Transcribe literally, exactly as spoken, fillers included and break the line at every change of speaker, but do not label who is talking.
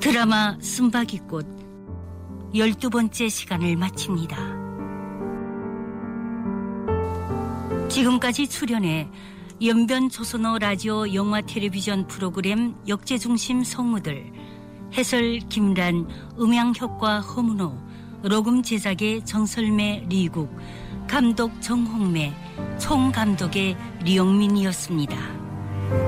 드라마 쓴바귀꽃 열두 번째 시간을 마칩니다. 지금까지 출연해 연변 조선어 라디오 영화 텔레비전 프로그램 역제중심 성우들, 해설 김란, 음향효과 허문호, 녹음 제작의 정설매 리국, 감독 정홍매, 총감독의 리영민이었습니다.